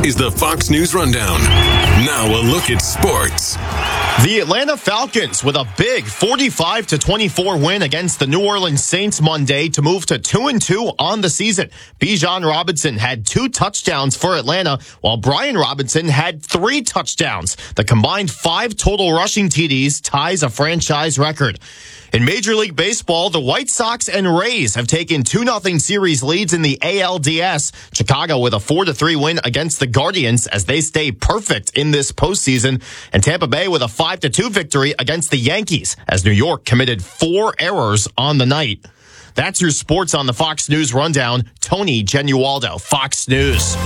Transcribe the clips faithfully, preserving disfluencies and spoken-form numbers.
is the Fox News Rundown. Now a look at sports. The Atlanta Falcons with a big forty-five to twenty-four win against the New Orleans Saints Monday to move to two and two on the season. Bijan Robinson had two touchdowns for Atlanta, while Brian Robinson had three touchdowns. The combined five total rushing T Ds ties a franchise record. In Major League Baseball, the White Sox and Rays have taken two nothing series leads in the A L D S. Chicago with a four to three win against the Guardians as they stay perfect in this postseason. And Tampa Bay with a five to two victory against the Yankees as New York committed four errors on the night. That's your sports on the Fox News Rundown. Tony Genualdo, Fox News.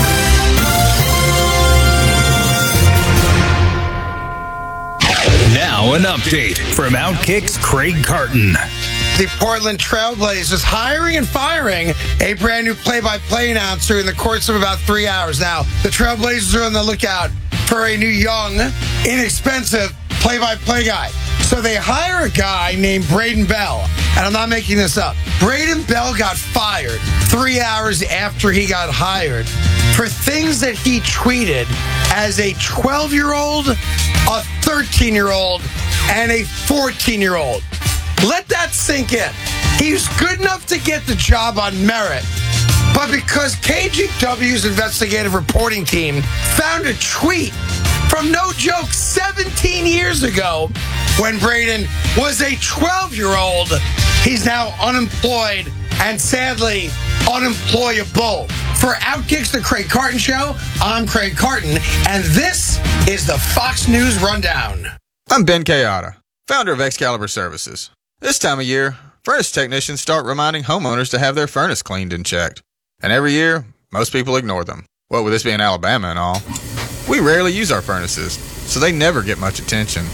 Now an update from Outkick's Craig Carton. The Portland Trailblazers hiring and firing a brand new play-by-play announcer in the course of about three hours. Now, the Trailblazers are on the lookout for a new young, inexpensive play-by-play guy. So they hire a guy named Braden Bell, and I'm not making this up. Braden Bell got fired three hours after he got hired for things that he tweeted as a twelve-year-old, a thirteen-year-old, and a fourteen-year-old. Let that sink in. He was good enough to get the job on merit, but because K G W's investigative reporting team found a tweet from, no joke, seventeen years ago when Braden was a twelve-year-old, he's now unemployed and sadly unemployable. For Outkick's The Craig Carton Show, I'm Craig Carton, and this is the Fox News Rundown. I'm Ben Kayada, founder of Excalibur Services. This time of year, furnace technicians start reminding homeowners to have their furnace cleaned and checked. And every year, most people ignore them. What with this being Alabama and all. We rarely use our furnaces, so they never get much attention.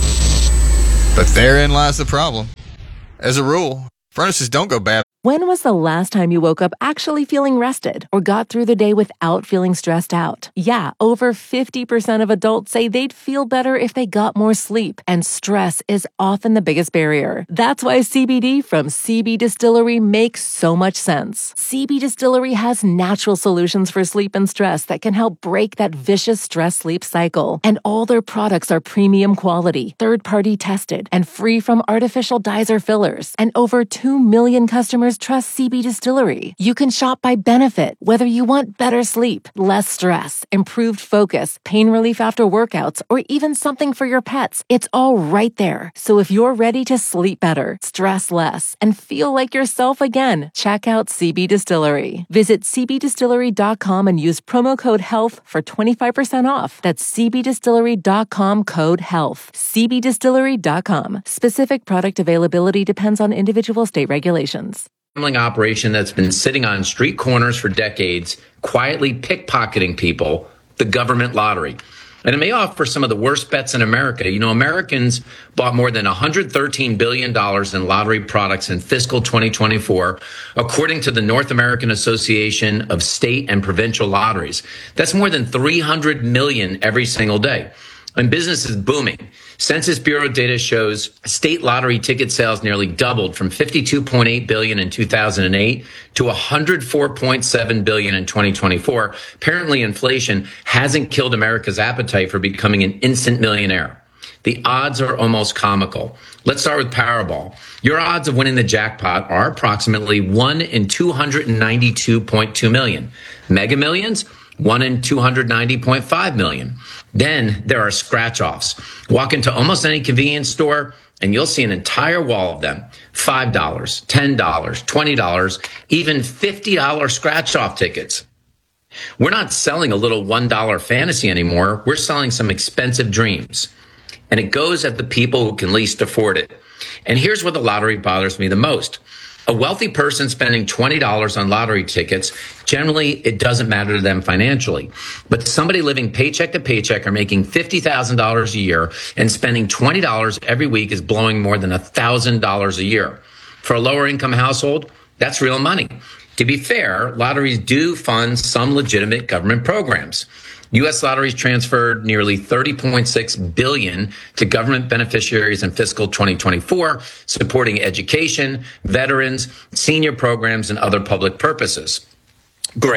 But therein lies the problem. As a rule, furnaces don't go bad. When was the last time you woke up actually feeling rested or got through the day without feeling stressed out? Yeah, over fifty percent of adults say they'd feel better if they got more sleep, and stress is often the biggest barrier. That's why C B D from C B Distillery makes so much sense. C B Distillery has natural solutions for sleep and stress that can help break that vicious stress-sleep cycle. And all their products are premium quality, third-party tested, and free from artificial dyes or fillers. And over two million customers trust C B Distillery. You can shop by benefit, whether you want better sleep, less stress, improved focus, pain relief after workouts, or even something for your pets. It's all right there. So if you're ready to sleep better, stress less, and feel like yourself again, check out C B Distillery. Visit c b distillery dot com and use promo code HEALTH for twenty-five percent off. That's c b distillery dot com code HEALTH. c b distillery dot com. Specific product availability depends on individual state regulations. Gambling operation that's been sitting on street corners for decades, quietly pickpocketing people, the government lottery. And it may offer some of the worst bets in America. You know, Americans bought more than one hundred thirteen billion dollars in lottery products in fiscal twenty twenty-four, according to the North American Association of State and Provincial Lotteries. That's more than three hundred million dollars every single day. And business is booming. Census Bureau data shows state lottery ticket sales nearly doubled from fifty-two point eight billion dollars in two thousand eight to one hundred four point seven billion dollars in twenty twenty-four. Apparently, inflation hasn't killed America's appetite for becoming an instant millionaire. The odds are almost comical. Let's start with Powerball. Your odds of winning the jackpot are approximately one in two hundred ninety-two point two million. Mega Millions, one in two hundred ninety point five million. Then there are scratch-offs. Walk into almost any convenience store and you'll see an entire wall of them. five dollars, ten dollars, twenty dollars, even fifty dollars scratch-off tickets. We're not selling a little one dollar fantasy anymore. We're selling some expensive dreams. And it goes at the people who can least afford it. And here's where the lottery bothers me the most. A wealthy person spending twenty dollars on lottery tickets, generally it doesn't matter to them financially. But somebody living paycheck to paycheck or making fifty thousand dollars a year and spending twenty dollars every week is blowing more than one thousand dollars a year. For a lower income household, that's real money. To be fair, lotteries do fund some legitimate government programs. U S lotteries transferred nearly thirty point six billion dollars to government beneficiaries in fiscal twenty twenty-four, supporting education, veterans, senior programs, and other public purposes. Great.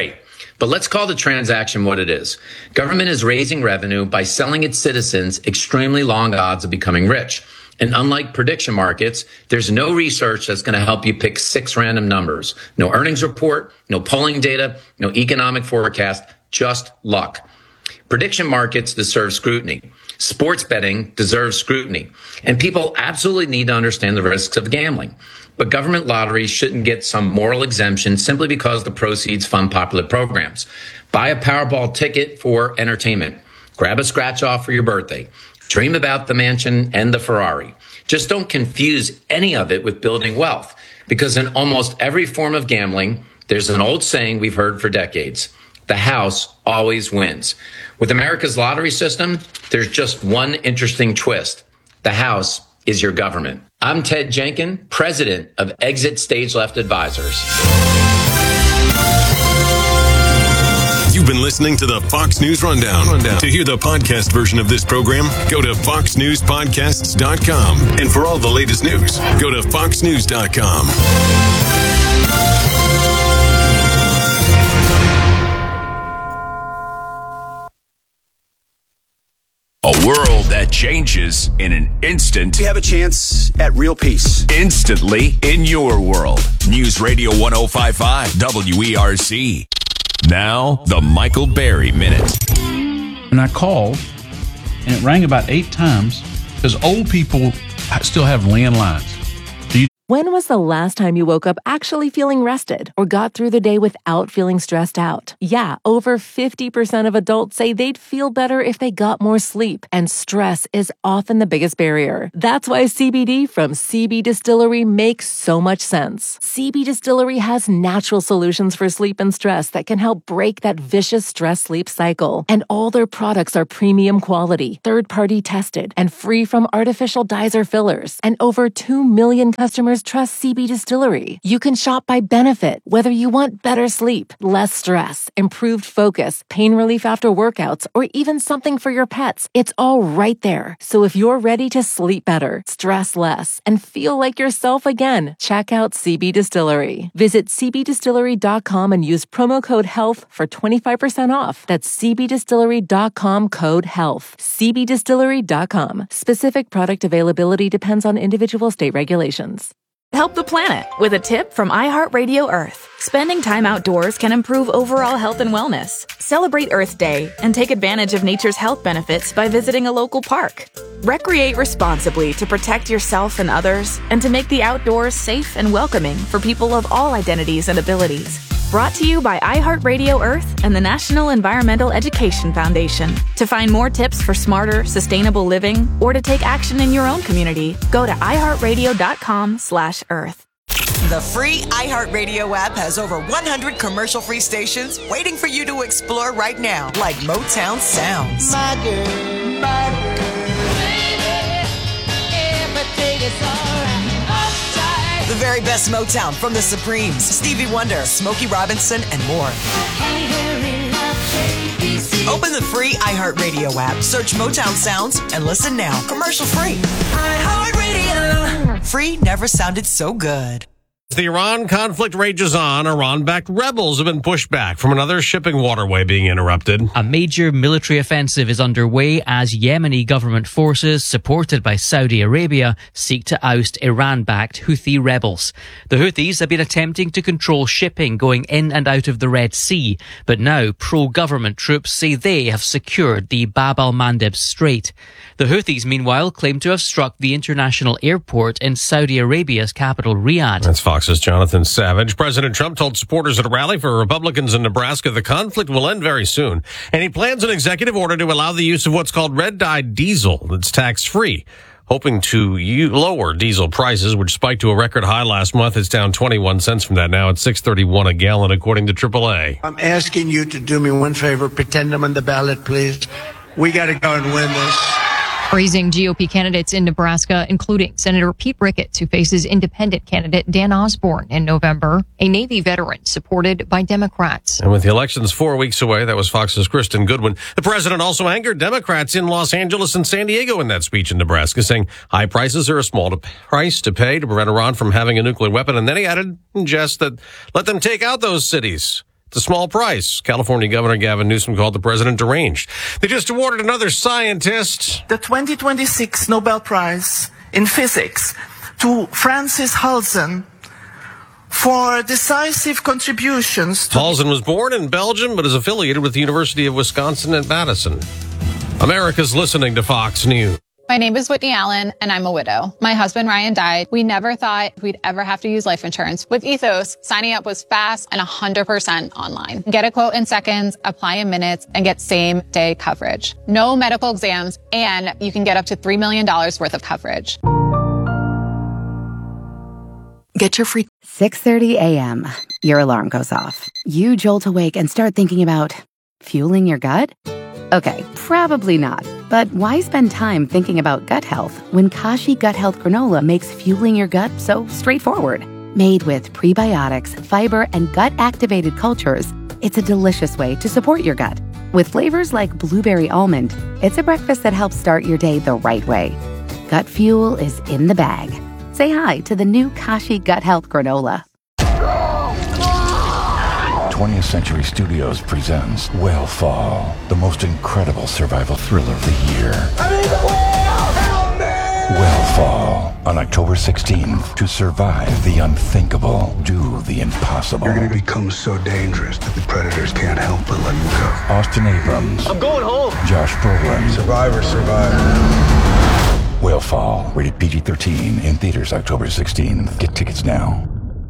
But let's call the transaction what it is. Government is raising revenue by selling its citizens extremely long odds of becoming rich. And unlike prediction markets, there's no research that's going to help you pick six random numbers. No earnings report, no polling data, no economic forecast, just luck. Prediction markets deserve scrutiny. Sports betting deserves scrutiny. And people absolutely need to understand the risks of gambling. But government lotteries shouldn't get some moral exemption simply because the proceeds fund popular programs. Buy a Powerball ticket for entertainment. Grab a scratch off for your birthday. Dream about the mansion and the Ferrari. Just don't confuse any of it with building wealth. Because in almost every form of gambling, there's an old saying we've heard for decades. The house always wins. With America's lottery system, there's just one interesting twist. The house is your government. I'm Ted Jenkin, president of Exit Stage Left Advisors. You've been listening to the Fox News Rundown. Rundown. To hear the podcast version of this program, go to fox news podcasts dot com. And for all the latest news, go to fox news dot com. A world that changes in an instant. We have a chance at real peace. Instantly in your world. News Radio one oh five point five W E R C. Now, the Michael Berry Minute. And I called, and it rang about eight times because old people still have landlines. When was the last time you woke up actually feeling rested or got through the day without feeling stressed out? Yeah, over fifty percent of adults say they'd feel better if they got more sleep, and stress is often the biggest barrier. That's why C B D from C B Distillery makes so much sense. C B Distillery has natural solutions for sleep and stress that can help break that vicious stress-sleep cycle. And all their products are premium quality, third-party tested, and free from artificial dyes or fillers. And over two million customers trust C B Distillery. You can shop by benefit, whether you want better sleep, less stress, improved focus, pain relief after workouts, or even something for your pets. It's all right there. So if you're ready to sleep better, stress less, and feel like yourself again, check out C B Distillery. Visit c b distillery dot com and use promo code HEALTH for twenty-five percent off. That's c b distillery dot com code HEALTH. c b distillery dot com. Specific product availability depends on individual state regulations. Help the planet with a tip from iHeartRadio Earth. Spending time outdoors can improve overall health and wellness. Celebrate Earth Day and take advantage of nature's health benefits by visiting a local park. Recreate responsibly to protect yourself and others, and to make the outdoors safe and welcoming for people of all identities and abilities. Brought to you by iHeartRadio Earth and the National Environmental Education Foundation. To find more tips for smarter, sustainable living, or to take action in your own community, go to iHeartRadio.com slash Earth. The free iHeartRadio app has over one hundred commercial-free stations waiting for you to explore right now, like Motown Sounds. My girl, my girl, baby, every day is all right. The very best Motown from the Supremes, Stevie Wonder, Smokey Robinson, and more. Open the free iHeartRadio app, search Motown Sounds, and listen now. Commercial free. iHeartRadio. Free never sounded so good. As the Iran conflict rages on, Iran-backed rebels have been pushed back from another shipping waterway being interrupted. A major military offensive is underway as Yemeni government forces, supported by Saudi Arabia, seek to oust Iran-backed Houthi rebels. The Houthis have been attempting to control shipping going in and out of the Red Sea, but now pro-government troops say they have secured the Bab al-Mandeb Strait. The Houthis, meanwhile, claim to have struck the international airport in Saudi Arabia's capital, Riyadh. That's Fox's Jonathan Savage. President Trump told supporters at a rally for Republicans in Nebraska the conflict will end very soon, and he plans an executive order to allow the use of what's called red-dyed diesel that's tax-free, hoping to u- lower diesel prices, which spiked to a record high last month. It's down twenty-one cents from that now at six thirty-one a gallon, according to triple A. I'm asking you to do me one favor. Pretend I'm on the ballot, please. We got to go and win this. Praising G O P candidates in Nebraska, including Senator Pete Ricketts, who faces independent candidate Dan Osborne in November, a Navy veteran supported by Democrats. And with the elections four weeks away, that was Fox's Kristen Goodwin. The president also angered Democrats in Los Angeles and San Diego in that speech in Nebraska, saying high prices are a small to price to pay to prevent Iran from having a nuclear weapon. And then he added in jest that let them take out those cities. It's a small price. California Governor Gavin Newsom called the president deranged. They just awarded another scientist the twenty twenty-six Nobel Prize in Physics to Francis Halzen for decisive contributions to... Halzen was born in Belgium, but is affiliated with the University of Wisconsin at Madison. America's listening to Fox News. My name is Whitney Allen, and I'm a widow. My husband, Ryan, died. We never thought we'd ever have to use life insurance. With Ethos, signing up was fast and one hundred percent online. Get a quote in seconds, apply in minutes, and get same-day coverage. No medical exams, and you can get up to three million dollars worth of coverage. Get your free... six thirty a.m. Your alarm goes off. You jolt awake and start thinking about fueling your gut? Okay, probably not. But why spend time thinking about gut health when Kashi Gut Health Granola makes fueling your gut so straightforward? Made with prebiotics, fiber, and gut-activated cultures, it's a delicious way to support your gut. With flavors like blueberry almond, it's a breakfast that helps start your day the right way. Gut fuel is in the bag. Say hi to the new Kashi Gut Health Granola. twentieth Century Studios presents Whale the most incredible survival thriller of the year. I need the whale! Help me! Whale on October sixteenth. To survive the unthinkable, do the impossible. You're going to become so dangerous that the predators can't help but let you go. Austin Abrams. I'm going home. Josh Brolin. Survivor, survivor. Whale, rated P G thirteen, in theaters October sixteenth. Get tickets now.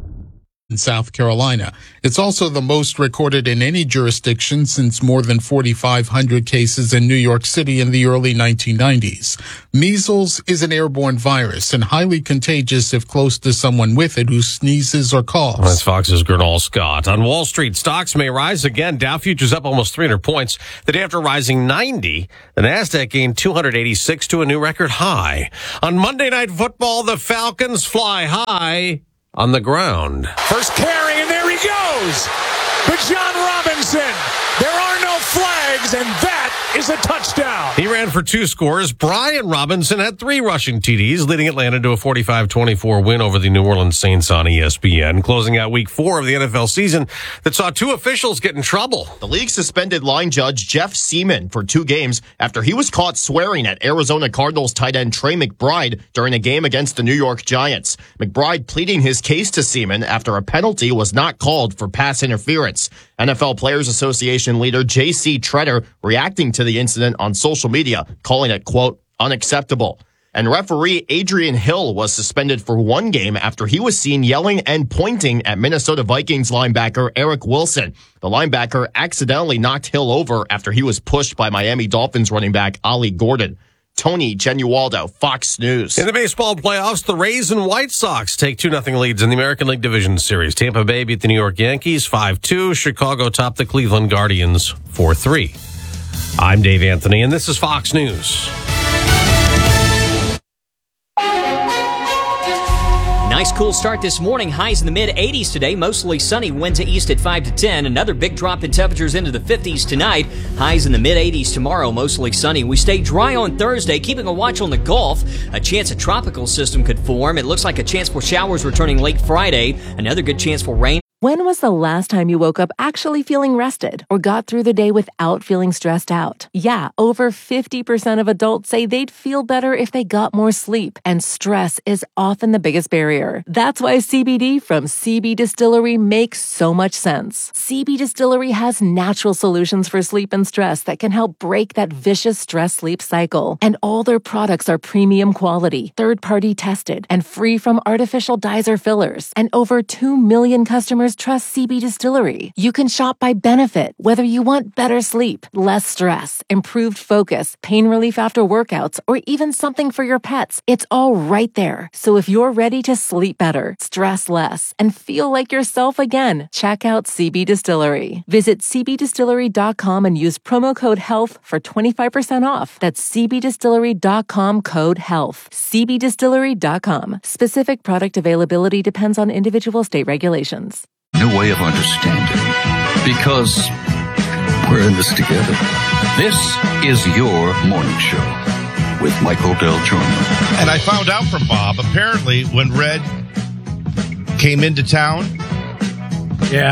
In South Carolina. It's also the most recorded in any jurisdiction since more than forty-five hundred cases in New York City in the early nineteen nineties. Measles is an airborne virus and highly contagious if close to someone with it who sneezes or coughs. That's Fox's Gernal Scott. On Wall Street, stocks may rise again. Dow futures up almost three hundred points. The day after rising ninety, the NASDAQ gained two hundred eighty-six to a new record high. On Monday Night Football, the Falcons fly high on the ground. First carry, and there he goes. Bijan Robinson. There are no flags, and that is a touchdown. He ran for two scores. Brian Robinson had three rushing T Ds, leading Atlanta to a forty-five twenty-four win over the New Orleans Saints on E S P N, closing out week four of the N F L season that saw two officials get in trouble. The league suspended line judge Jeff Seaman for two games after he was caught swearing at Arizona Cardinals tight end Trey McBride during a game against the New York Giants. McBride pleading his case to Seaman after a penalty was not called for pass interference. N F L Players Association leader J C Tretter reacting to the incident on social media, calling it, quote, unacceptable. And referee Adrian Hill was suspended for one game after he was seen yelling and pointing at Minnesota Vikings linebacker Eric Wilson. The linebacker accidentally knocked Hill over after he was pushed by Miami Dolphins running back Ollie Gordon. Tony Genualdo, Fox News. In the baseball playoffs, the Rays and White Sox take two nothing leads in the American League Division Series. Tampa Bay beat the New York Yankees five two. Chicago topped the Cleveland Guardians four three. I'm Dave Anthony, and this is Fox News. Nice cool start this morning. Highs in the mid eighties today. Mostly sunny. Winds at east at five to ten. Another big drop in temperatures into the fifties tonight. Highs in the mid eighties tomorrow. Mostly sunny. We stay dry on Thursday. Keeping a watch on the Gulf. A chance a tropical system could form. It looks like a chance for showers returning late Friday. Another good chance for rain. When was the last time you woke up actually feeling rested or got through the day without feeling stressed out? Yeah, over fifty percent of adults say they'd feel better if they got more sleep, and stress is often the biggest barrier. That's why C B D from C B Distillery makes so much sense. C B Distillery has natural solutions for sleep and stress that can help break that vicious stress-sleep cycle. And all their products are premium quality, third-party tested, and free from artificial dyes or fillers. And over two million customers trust C B Distillery. You can shop by benefit, whether you want better sleep, less stress, improved focus, pain relief after workouts, or even something for your pets. It's all right there. So if you're ready to sleep better, stress less, and feel like yourself again, check out C B Distillery. Visit c b distillery dot com and use promo code HEALTH for twenty-five percent off. That's c b distillery dot com code HEALTH. c b distillery dot com. Specific product availability depends on individual state regulations. New way of understanding, because we're in this together. This is your morning show with Michael Del Giorno. And I found out from Bob, apparently when Red came into town, yeah,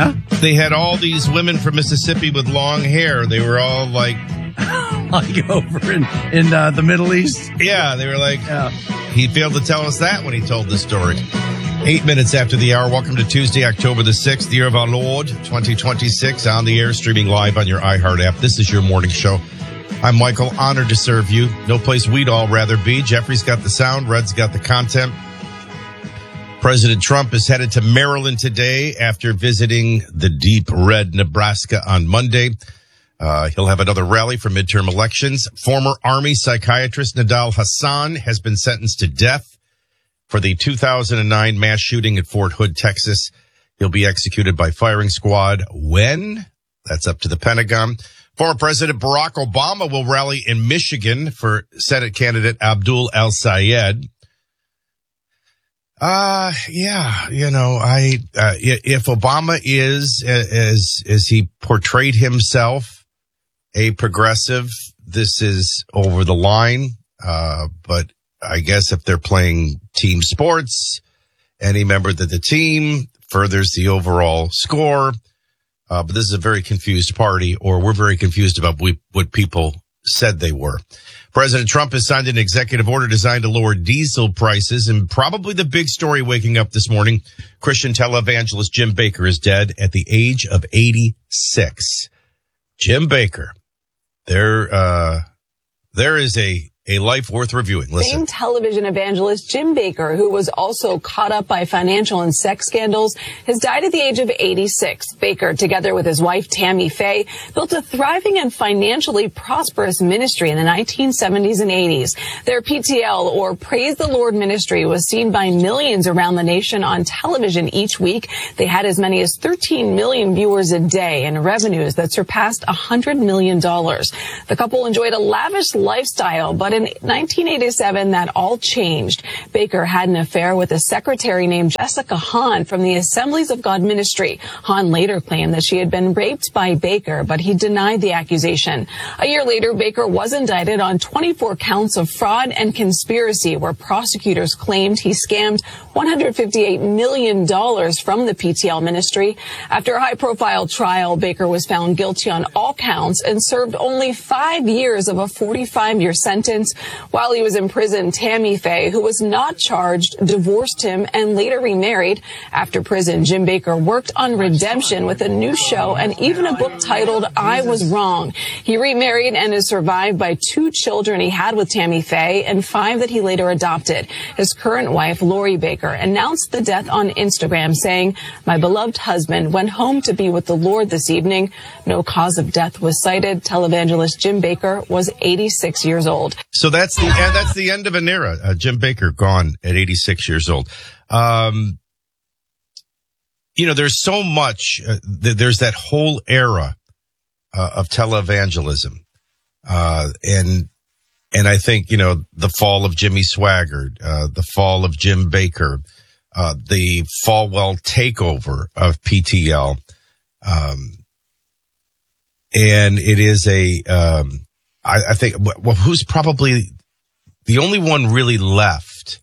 they had all these women from Mississippi with long hair. They were all like, like over in in uh, the Middle East. Yeah, they were like. Uh, he failed to tell us that when he told the story. Eight minutes after the hour. Welcome to Tuesday, October the sixth, the year of our Lord, twenty twenty-six, on the air, streaming live on your iHeart app. This is your morning show. I'm Michael, honored to serve you. No place we'd all rather be. Jeffrey's got the sound. Red's got the content. President Trump is headed to Maryland today after visiting the deep red Nebraska on Monday. Uh, he'll have another rally for midterm elections. Former Army psychiatrist Nidal Hasan has been sentenced to death for the two thousand nine mass shooting at Fort Hood, Texas. He'll be executed by firing squad. When? That's up to the Pentagon. Former President Barack Obama will rally in Michigan for Senate candidate Abdul El-Sayed. Uh, yeah, you know, I, uh, if Obama is, as, as he portrayed himself, a progressive, this is over the line. Uh, but I guess if they're playing team sports, any member of the team furthers the overall score. Uh, but this is a very confused party, or we're very confused about we, what people said they were. President Trump has signed an executive order designed to lower diesel prices, and probably the big story waking up this morning, Christian televangelist Jim Bakker is dead at the age of eighty-six. Jim Bakker. There, uh, there is a A life worth reviewing. Listen. Famed television evangelist Jim Bakker, who was also caught up by financial and sex scandals, has died at the age of eighty-six. Bakker, together with his wife Tammy Faye, built a thriving and financially prosperous ministry in the nineteen seventies and eighties. Their P T L, or Praise the Lord ministry, was seen by millions around the nation on television each week. They had as many as thirteen million viewers a day and revenues that surpassed one hundred million dollars. The couple enjoyed a lavish lifestyle, but in nineteen eighty-seven, that all changed. Bakker had an affair with a secretary named Jessica Hahn from the Assemblies of God ministry. Hahn later claimed that she had been raped by Bakker, but he denied the accusation. A year later, Bakker was indicted on twenty-four counts of fraud and conspiracy, where prosecutors claimed he scammed one hundred fifty-eight million dollars from the P T L ministry. After a high-profile trial, Bakker was found guilty on all counts and served only five years of a forty-five-year sentence. While he was in prison, Tammy Faye, who was not charged, divorced him and later remarried. After prison, Jim Bakker worked on redemption with a new show and even a book titled I Was Wrong. He remarried and is survived by two children he had with Tammy Faye and five that he later adopted. His current wife, Lori Bakker, announced the death on Instagram, saying, "My beloved husband went home to be with the Lord this evening." No cause of death was cited. Televangelist Jim Bakker was eighty-six years old. So that's the uh, that's the end of an era. Uh, Jim Bakker gone at eighty-six years old. Um, you know, there's so much. Uh, th- there's that whole era uh, of televangelism, uh, and and I think you know the fall of Jimmy Swaggart, uh, the fall of Jim Bakker, uh, the Falwell takeover of P T L, um, and it is a. Um, I, I think, well, who's probably the only one really left?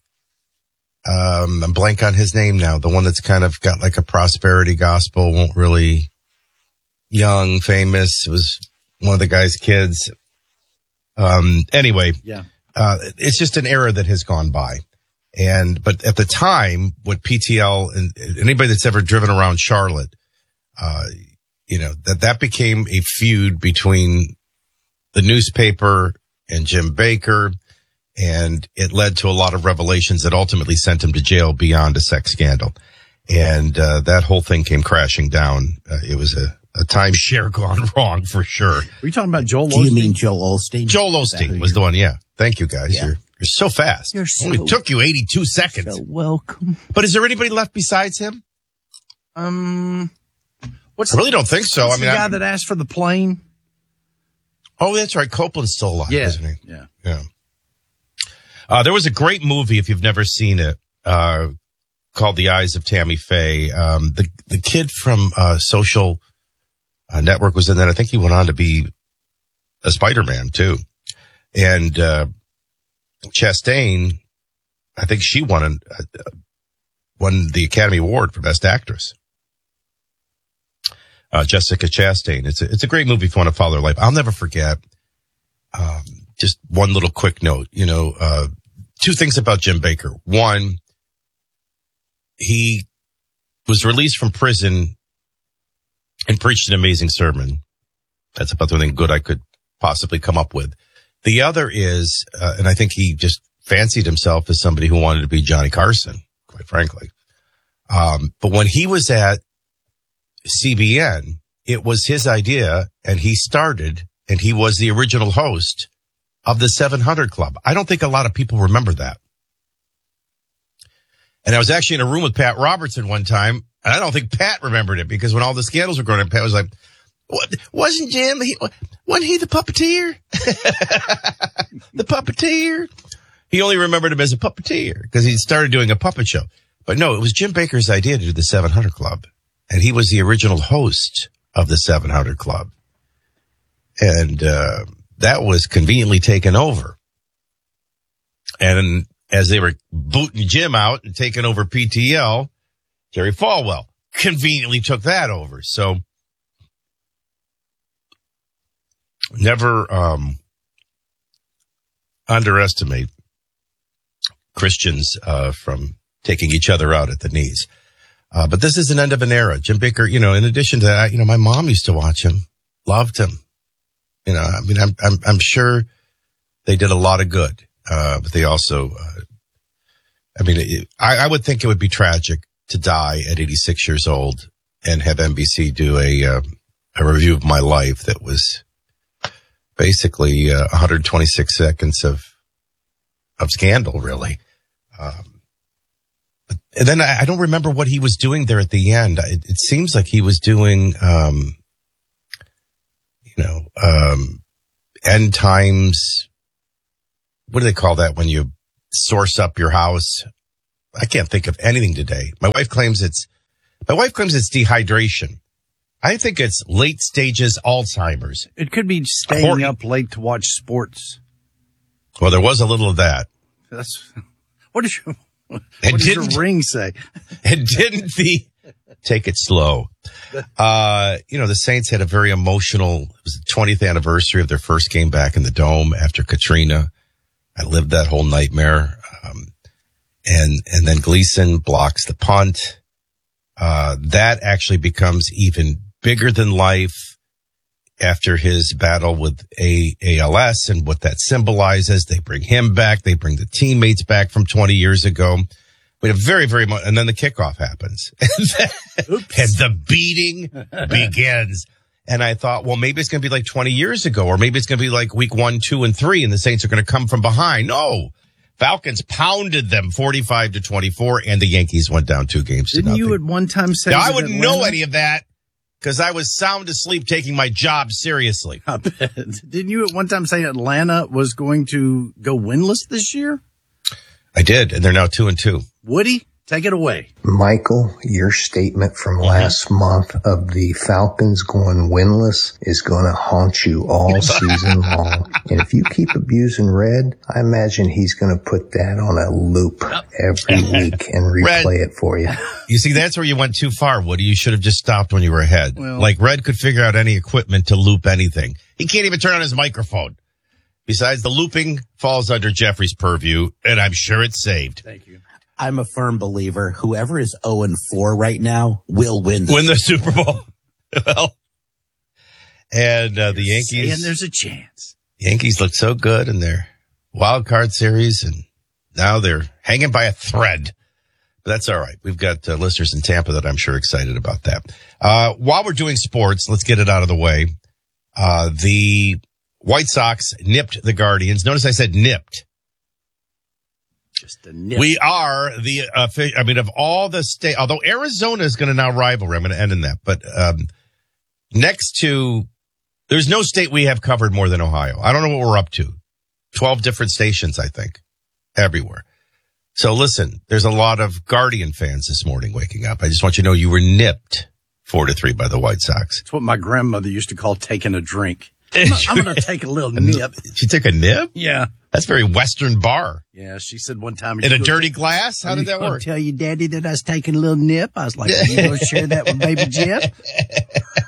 Um, I'm blank on his name now. The one that's kind of got like a prosperity gospel, won't really young, famous. It was one of the guy's kids. Um, anyway, yeah, uh, it's just an era that has gone by. And, but at the time, what P T L and anybody that's ever driven around Charlotte, uh, you know, that, that became a feud between the newspaper and Jim Bakker, and it led to a lot of revelations that ultimately sent him to jail beyond a sex scandal. And uh, that whole thing came crashing down. Uh, it was a, a timeshare gone wrong for sure. Are you talking about Joel Osteen? Do you mean Joel Osteen? Joel Osteen was the one, yeah. Thank you, guys. Yeah. You're you're so fast. You're so, it took you eighty-two seconds. So welcome. But is there anybody left besides him? Um, what's I really don't think so. What's I mean, the guy I, that asked for the plane? Oh, that's right. Copeland's still alive, Yeah. isn't he? Yeah. Yeah. Uh, there was a great movie, if you've never seen it, uh, called The Eyes of Tammy Faye. Um, the, the kid from, uh, Social uh, Network was in that. I think he went on to be a Spider-Man too. And, uh, Chastain, I think she won, an, uh, won the Academy Award for Best Actress. uh, Jessica Chastain. It's a, it's a great movie if you want to follow her life. I'll never forget. Um, just one little quick note, you know, uh, two things about Jim Baker. One, he was released from prison and preached an amazing sermon. That's about the only thing good I could possibly come up with. The other is, uh, and I think he just fancied himself as somebody who wanted to be Johnny Carson, quite frankly. Um, but when he was at C B N, it was his idea, and he started, and he was the original host of the seven hundred Club. I don't think a lot of people remember that. And I was actually in a room with Pat Robertson one time, and I don't think Pat remembered it, because when all the scandals were going on, Pat was like, what, wasn't Jim, he, wasn't he the puppeteer? The puppeteer? He only remembered him as a puppeteer because he started doing a puppet show. But no, it was Jim Baker's idea to do the seven hundred Club. And he was the original host of the seven hundred Club. And uh, that was conveniently taken over. And as they were booting Jim out and taking over P T L, Jerry Falwell conveniently took that over. So never um, underestimate Christians uh, from taking each other out at the knees. Uh, but this is an end of an era. Jim Baker, you know, in addition to that, you know, my mom used to watch him, loved him. You know, I mean, I'm, I'm, I'm sure they did a lot of good. Uh, but they also, uh, I mean, it, I, I would think it would be tragic to die at eighty-six years old and have N B C do a, uh, a review of my life that was basically uh, one hundred twenty-six seconds of, of scandal, really. Um, and then I, I don't remember what he was doing there at the end. It, it seems like he was doing, um, you know, um, end times. What do they call that when you source up your house? I can't think of anything today. My wife claims it's, my wife claims it's dehydration. I think it's late stages Alzheimer's. It could be staying up late to watch sports. Well, there was a little of that. That's, what is your, what and does your ring say? And didn't the, take it slow. Uh, you know, the Saints had a very emotional, it was the twentieth anniversary of their first game back in the Dome after Katrina. I lived that whole nightmare. Um, and, and then Gleason blocks the punt. Uh, that actually becomes even bigger than life after his battle with A L S and what that symbolizes. They bring him back. They bring the teammates back from twenty years ago. We have very, very much, and then the kickoff happens. and, then, and the beating begins. And I thought, well, maybe it's going to be like twenty years ago, or maybe it's going to be like week one, two, and three, and the Saints are going to come from behind. No. Falcons pounded them forty-five to twenty-four, and the Yankees went down two games Didn't to nothing. you at one time say now, I that wouldn't Atlanta- know any of that because I was sound asleep taking my job seriously. I bet. Didn't you at one time say Atlanta was going to go winless this year? I did, and they're now two and two. Woody, take it away. Michael, your statement from last month of the Falcons going winless is going to haunt you all season long. And if you keep abusing Red, I imagine he's going to put that on a loop every week and replay Red, it for you. You see, that's where you went too far, Woody. You should have just stopped when you were ahead. Well, like Red could figure out any equipment to loop anything. He can't even turn on his microphone. Besides, the looping falls under Jeffrey's purview, and I'm sure it's saved. Thank you. I'm a firm believer. Whoever is oh and four right now will win the win the Super Bowl. Well, and uh, the Yankees. And there's a chance. Yankees look so good in their wild card series, and now they're hanging by a thread. But that's all right. We've got uh, listeners in Tampa that I'm sure are excited about that. Uh, while we're doing sports, let's get it out of the way. Uh, the White Sox nipped the Guardians. Notice I said nipped. Just a nip. We are the, uh, I mean, of all the state, although Arizona is going to now rival, I'm going to end in that, but, um, next to, there's no state we have covered more than Ohio. I don't know what we're up to. twelve different stations, I think, everywhere. So listen, there's a lot of Guardian fans this morning waking up. I just want you to know you were nipped four to three by the White Sox. It's what my grandmother used to call taking a drink. I'm, I'm going to take a little nip. She took a nip? Yeah. That's very Western bar. Yeah, she said one time. In a dirty glass? How did that work? Tell you, Daddy, that I was taking a little nip. I was like, are you going to share that with baby Jeff?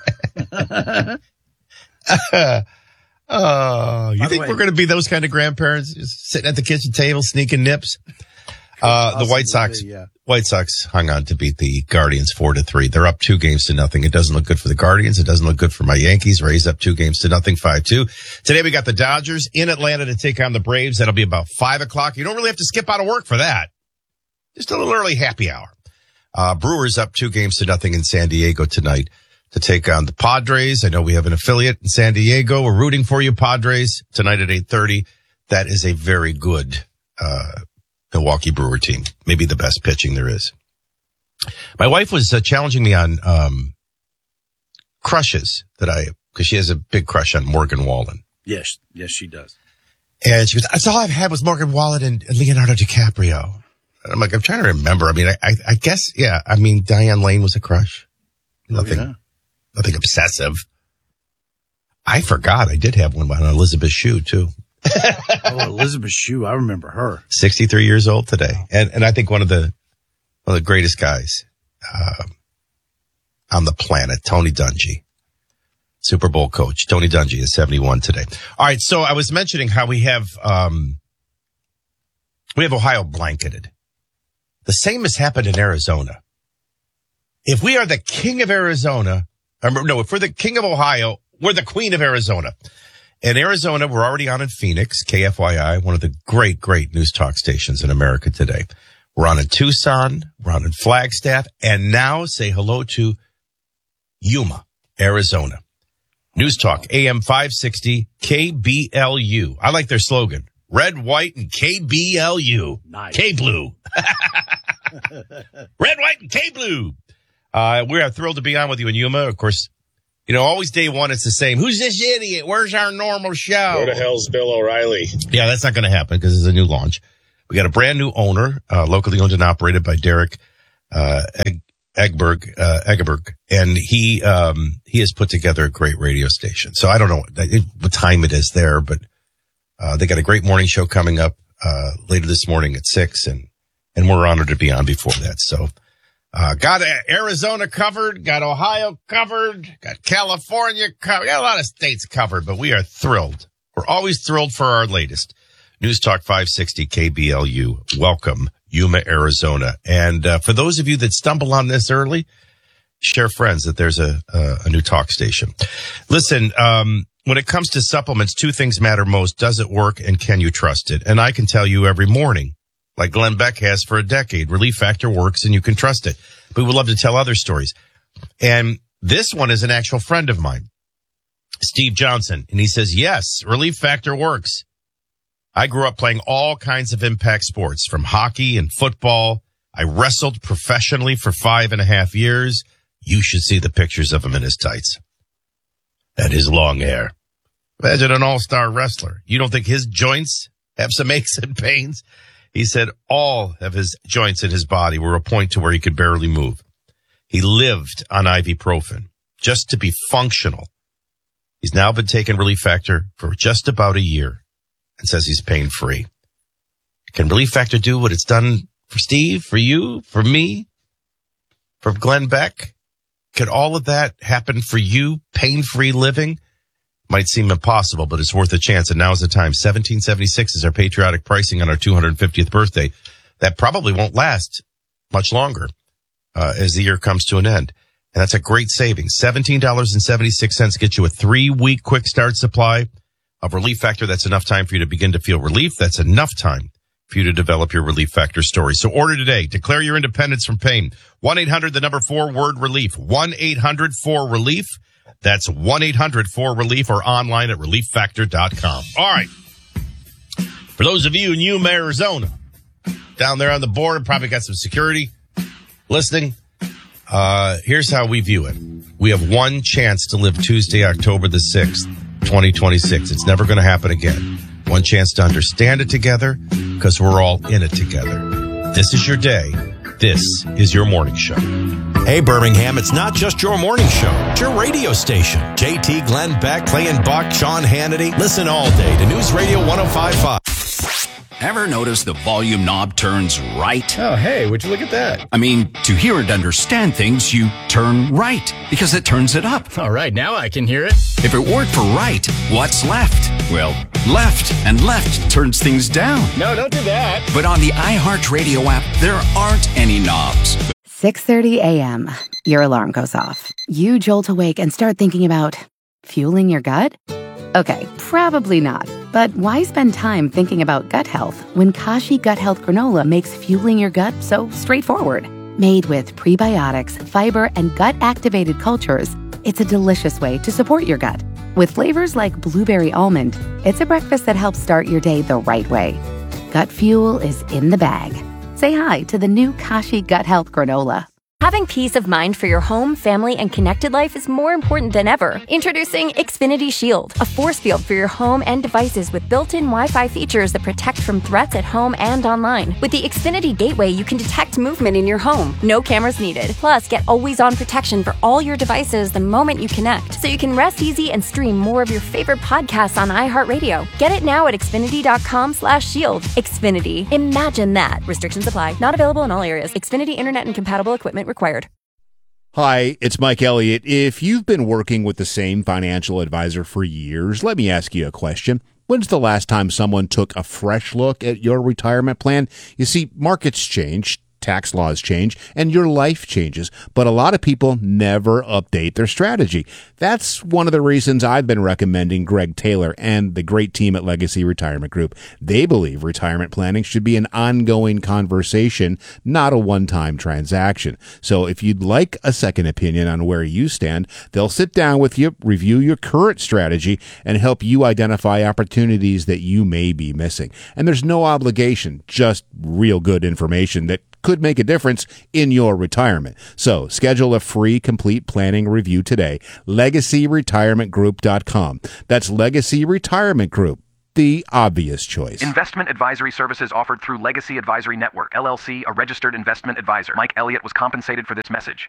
Oh, you By the think way- we're going to be those kind of grandparents, just sitting at the kitchen table, sneaking nips? Uh, the White Sox, Possibly, yeah. White Sox hung on to beat the Guardians four to three. They're up two games to nothing. It doesn't look good for the Guardians. It doesn't look good for my Yankees. Rays up two games to nothing, five two. Today we got the Dodgers in Atlanta to take on the Braves. That'll be about five o'clock. You don't really have to skip out of work for that. Just a little early happy hour. Uh, Brewers up two games to nothing in San Diego tonight to take on the Padres. I know we have an affiliate in San Diego. We're rooting for you, Padres, tonight at eight thirty. That is a very good, uh, Milwaukee Brewer team. Maybe the best pitching there is. My wife was uh, challenging me on, um, crushes that I, cause she has a big crush on Morgan Wallen. Yes, yes, she does. And she goes, that's all I've had was Morgan Wallen and Leonardo DiCaprio. And I'm like, I'm trying to remember. I mean, I, I, I guess, yeah. I mean, Diane Lane was a crush. Nothing, Oh, yeah. nothing obsessive. I forgot I did have one on Elizabeth Shue too. Oh, Elizabeth Shue. I remember her. sixty-three years old today. And, and I think one of the, one of the greatest guys, uh, on the planet, Tony Dungy. Super Bowl coach. Tony Dungy is seventy-one today. All right. So I was mentioning how we have, um, we have Ohio blanketed. The same has happened in Arizona. If we are the king of Arizona, or no, if we're the king of Ohio, we're the queen of Arizona. In Arizona, we're already on in Phoenix, K F Y I, one of the great, great news talk stations in America today. We're on in Tucson, we're on in Flagstaff, and now say hello to Yuma, Arizona. News Talk, A M five sixty, K B L U. I like their slogan. Red, white, and K B L U. Nice. K-Blue. Red, white, and K-Blue. Uh, we are thrilled to be on with you in Yuma. Of course, you know, always day one, it's the same. Who's this idiot? Where's our normal show? Where the hell's Bill O'Reilly? Yeah, that's not going to happen because it's a new launch. We got a brand new owner, uh, locally owned and operated by Derek, uh, Egg, Eggberg, uh, Eggeberg. And he, um, he has put together a great radio station. So I don't know what time it is there, but, uh, they got a great morning show coming up, uh, later this morning at six. And, and we're honored to be on before that. So, uh, got Arizona covered, got Ohio covered, got California covered, got a lot of states covered, but we are thrilled. We're always thrilled for our latest. News Talk five sixty K B L U. Welcome, Yuma, Arizona. And uh, for those of you that stumble on this early, share friends that there's a, a, a new talk station. Listen, um, when it comes to supplements, two things matter most. Does it work and can you trust it? And I can tell you every morning, like Glenn Beck has for a decade, Relief Factor works and you can trust it. But we would love to tell other stories. And this one is an actual friend of mine, Steve Johnson. And he says, yes, Relief Factor works. I grew up playing all kinds of impact sports, from hockey and football. I wrestled professionally for five and a half years. You should see the pictures of him in his tights and his long hair. Imagine an all-star wrestler. You don't think his joints have some aches and pains? He said all of his joints in his body were a point to where he could barely move. He lived on ibuprofen just to be functional. He's now been taking Relief Factor for just about a year and says he's pain-free. Can Relief Factor do what it's done for Steve, for you, for me, for Glenn Beck? Could all of that happen for you? Pain-free living? Might seem impossible, but it's worth a chance. And now's the time. seventeen seventy-six is our patriotic pricing on our two hundred fiftieth birthday. That probably won't last much longer uh, as the year comes to an end. And that's a great savings. seventeen dollars and seventy-six cents gets you a three-week quick start supply of Relief Factor. That's enough time for you to begin to feel relief. That's enough time for you to develop your Relief Factor story. So order today. Declare your independence from pain. one eight hundred, the number four, word relief. one eight hundred four relief. That's one eight hundred four relief or online at relief factor dot com. All right. For those of you in Yuma, Arizona, down there on the border, probably got some security listening. Uh, here's how we view it. We have one chance to live Tuesday, October the sixth, twenty twenty-six. It's never going to happen again. One chance to understand it together because we're all in it together. This is your day. This is your morning show. Hey, Birmingham, it's not just your morning show. It's your radio station. J T, Glenn Beck, Clay and Buck, Sean Hannity. Listen all day to News Radio one oh five point five. Ever notice the volume knob turns right? Oh, hey, would you look at that? I mean, to hear and understand things, you turn right because it turns it up. All right, now I can hear it. If it weren't for right, what's left? Well, left, and left turns things down. No, don't do that. But on the iHeartRadio app, there aren't any knobs. six thirty a.m. Your alarm goes off. You jolt awake and start thinking about fueling your gut? Okay, probably not. But why spend time thinking about gut health when Kashi Gut Health Granola makes fueling your gut so straightforward? Made with prebiotics, fiber, and gut-activated cultures, it's a delicious way to support your gut. With flavors like blueberry almond, it's a breakfast that helps start your day the right way. Gut fuel is in the bag. Say hi to the new Kashi Gut Health Granola. Having peace of mind for your home, family, and connected life is more important than ever. Introducing Xfinity Shield, a force field for your home and devices with built-in Wi-Fi features that protect from threats at home and online. With the Xfinity Gateway, you can detect movement in your home. No cameras needed. Plus, get always-on protection for all your devices the moment you connect, so you can rest easy and stream more of your favorite podcasts on iHeartRadio. Get it now at Xfinity.com slash shield. Xfinity. Imagine that. Restrictions apply. Not available in all areas. Xfinity Internet and compatible equipment required. Hi, it's Mike Elliott. If you've been working with the same financial advisor for years, let me ask you a question. When's the last time someone took a fresh look at your retirement plan? You see, markets change, tax laws change, and your life changes, but a lot of people never update their strategy. That's one of the reasons I've been recommending Greg Taylor and the great team at Legacy Retirement Group. They believe retirement planning should be an ongoing conversation, not a one-time transaction. So if you'd like a second opinion on where you stand, they'll sit down with you, review your current strategy, and help you identify opportunities that you may be missing. And there's no obligation, just real good information that could make a difference in your retirement. So schedule a free complete planning review today. legacy retirement group dot com. That's Legacy Retirement Group, the obvious choice. Investment advisory services offered through Legacy Advisory Network, L L C, a registered investment advisor. Mike Elliott was compensated for this message.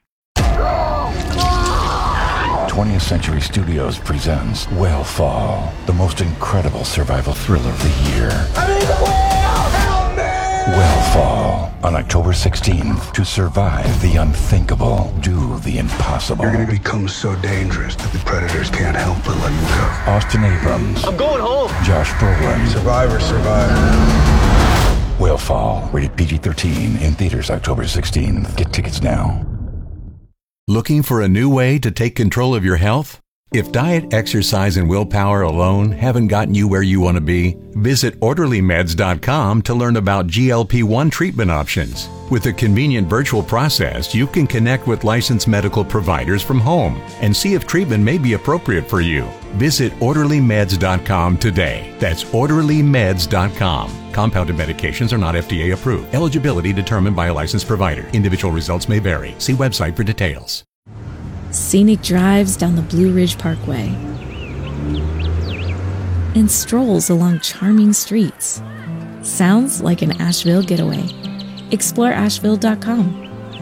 twentieth Century Studios presents Wellfall, the most incredible survival thriller of the year. I'm in the whale! Help me! Wellfall, on October sixteenth. To survive the unthinkable, do the impossible. You're going to become so dangerous that the predators can't help but let you go. Austin Abrams. I'm going home. Josh Brolin. Survivor, survivor. Wellfall, rated P G thirteen, in theaters October sixteenth. Get tickets now. Looking for a new way to take control of your health? If diet, exercise, and willpower alone haven't gotten you where you want to be, visit orderly meds dot com to learn about G L P one treatment options. With a convenient virtual process, you can connect with licensed medical providers from home and see if treatment may be appropriate for you. Visit orderly meds dot com today. That's orderly meds dot com. Compounded medications are not F D A approved. Eligibility determined by a licensed provider. Individual results may vary. See website for details. Scenic drives down the Blue Ridge Parkway and strolls along charming streets. Sounds like an Asheville getaway. Explore asheville dot com.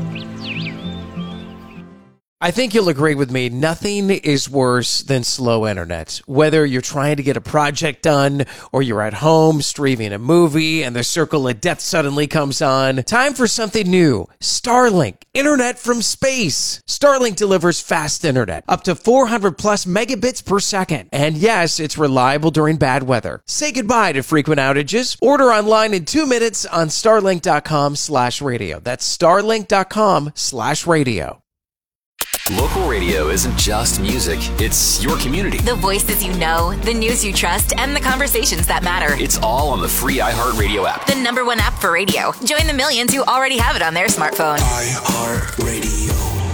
I think you'll agree with me, nothing is worse than slow internet. Whether you're trying to get a project done or you're at home streaming a movie and the circle of death suddenly comes on, time for something new. Starlink, internet from space. Starlink delivers fast internet, up to four hundred plus megabits per second. And yes, it's reliable during bad weather. Say goodbye to frequent outages. Order online in two minutes on starlink dot com slash radio. That's starlink dot com slash radio. Local radio isn't just music, it's your community. The voices you know, the news you trust, and the conversations that matter. It's all on the free iHeartRadio app. The number one app for radio. Join the millions who already have it on their smartphone. iHeartRadio.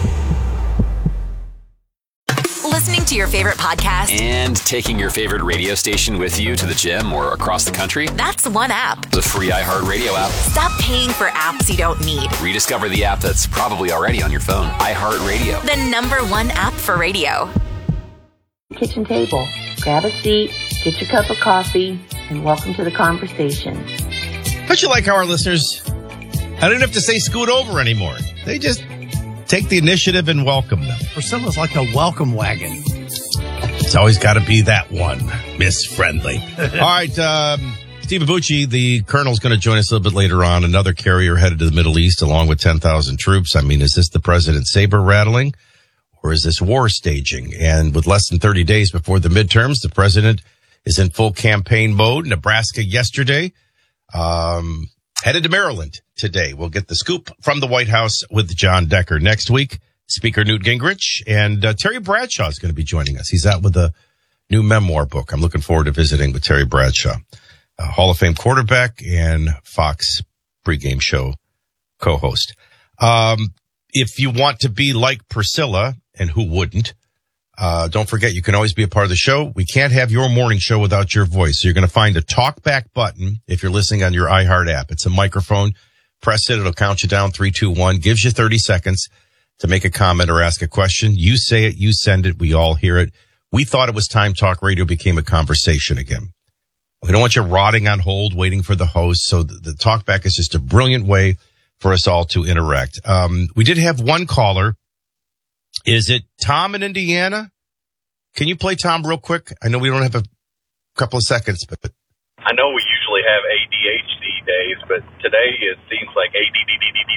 Listening to your favorite podcast And taking your favorite radio station with you to the gym or across the country. That's one app. The free iHeartRadio app. Stop paying for apps you don't need. Rediscover the app that's probably already on your phone. iHeartRadio. The number one app for radio. Kitchen table. Grab a seat, get your cup of coffee, and welcome to the conversation. Don't you like how our listeners, I don't have to say scoot over anymore. They just take the initiative and welcome them. Priscilla's like a welcome wagon. It's always got to be that one, Miss Friendly. All right, um, Steve Abucci, the colonel's going to join us a little bit later on. Another carrier headed to the Middle East along with ten thousand troops. I mean, is this the president's saber rattling or is this war staging? And with less than thirty days before the midterms, the president is in full campaign mode. Nebraska yesterday, um, headed to Maryland today. We'll get the scoop from the White House with John Decker. Next week, Speaker Newt Gingrich and uh, Terry Bradshaw is going to be joining us. He's out with a new memoir book. I'm looking forward to visiting with Terry Bradshaw. A Hall of Fame quarterback and Fox pregame show co-host. Um, if you want to be like Priscilla, and who wouldn't, uh, don't forget you can always be a part of the show. We can't have your morning show without your voice. So you're going to find a talkback button if you're listening on your iHeart app. It's a microphone. Press it. It'll count you down. Three, two, one. Gives you thirty seconds to make a comment or ask a question. You say it. You send it. We all hear it. We thought it was time talk radio became a conversation again. We don't want you rotting on hold, waiting for the host. So the, the talkback is just a brilliant way for us all to interact. Um, we did have one caller. Is it Tom in Indiana? Can you play Tom real quick? I know we don't have a couple of seconds, but I know we usually have A D H D days, but today it seems like A D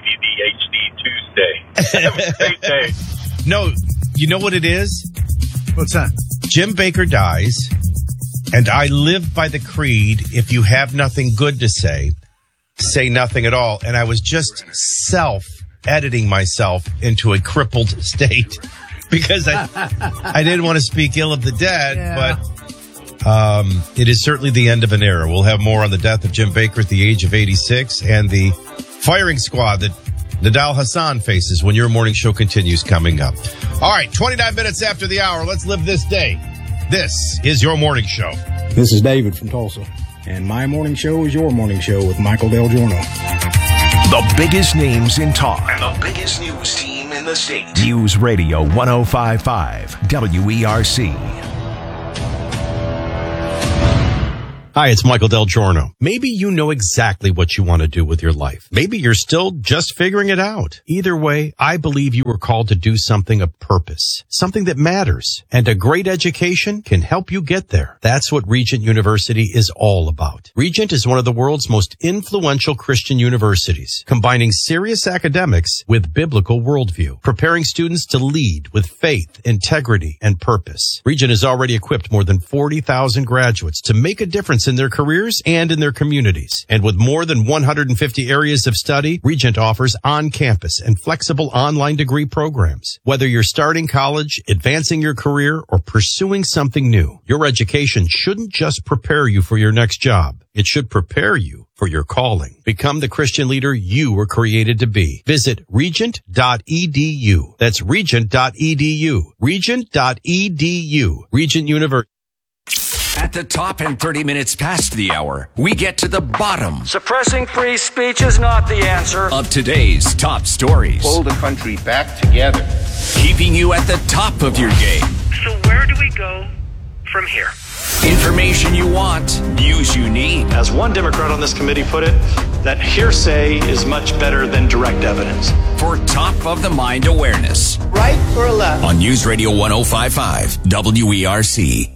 D H D Tuesday. Have a great day. No, you know what it is? What's that? Jim Baker dies. And I live by the creed, if you have nothing good to say, say nothing at all. And I was just self-editing myself into a crippled state because I I didn't want to speak ill of the dead, yeah. but um, it is certainly the end of an era. We'll have more on the death of Jim Baker at the age of eighty-six and the firing squad that Nadal Hassan faces when your morning show continues coming up. All right, twenty-nine minutes after the hour, let's live this day. This is your morning show. This is David from Tulsa, and my morning show is your morning show with Michael Del Giorno. The biggest names in talk and the biggest news team in the state. News Radio one oh five point five W E R C. Hi, it's Michael Del Giorno. Maybe you know exactly what you want to do with your life. Maybe you're still just figuring it out. Either way, I believe you were called to do something of purpose, something that matters, and a great education can help you get there. That's what Regent University is all about. Regent is one of the world's most influential Christian universities, combining serious academics with biblical worldview, preparing students to lead with faith, integrity, and purpose. Regent has already equipped more than forty thousand graduates to make a difference in their careers and in their communities. And with more than one hundred fifty areas of study, Regent offers on-campus and flexible online degree programs. Whether you're starting college, advancing your career, or pursuing something new, your education shouldn't just prepare you for your next job. It should prepare you for your calling. Become the Christian leader you were created to be. Visit regent dot e d u. That's regent dot e d u. regent dot e d u. Regent University. At the top and thirty minutes past the hour, we get to the bottom. Suppressing free speech is not the answer. Of today's top stories. Pull the country back together. Keeping you at the top of your game. So where do we go from here? Information you want, news you need. As one Democrat on this committee put it, that hearsay is much better than direct evidence. For top of the mind awareness. Right or left? On News Radio one oh five point five W E R C.